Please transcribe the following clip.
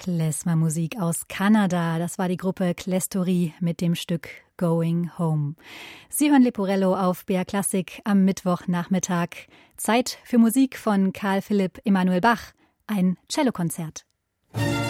Klezmer-Musik aus Kanada. Das war die Gruppe Klästorie mit dem Stück Going Home. Sie hören Leporello auf BR Klassik am Mittwochnachmittag. Zeit für Musik von Carl Philipp Emanuel Bach, ein Cellokonzert.